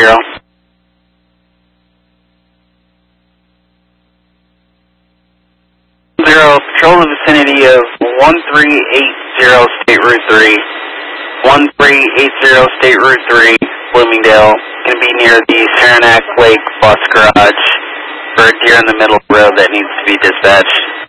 0. Patrol the vicinity of 1380 State Route 3. 1380 State Route 3, Bloomingdale. Going to be near the Saranac Lake Bus Garage for a deer in the middle of the road that needs to be dispatched.